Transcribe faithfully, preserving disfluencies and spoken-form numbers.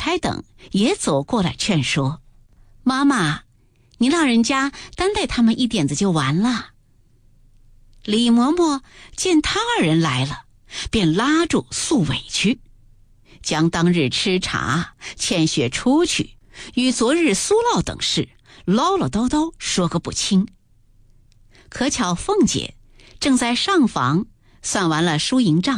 开等也走过来劝说：“妈妈，你老人家单带他们一点子就完了。”李嬷嬷见他二人来了，便拉住诉委屈，将当日吃茶欠血出去与昨日苏烙等事唠唠叨叨说个不清。可巧凤姐正在上房算完了输赢账，